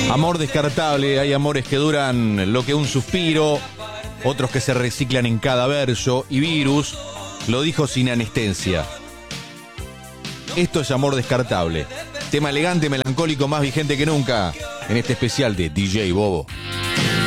Amor descartable, hay amores que duran lo que un suspiro, otros que se reciclan en cada verso, y Virus lo dijo sin anestesia. Esto es amor descartable. Tema elegante, melancólico, más vigente que nunca en este especial de DJ Bobo.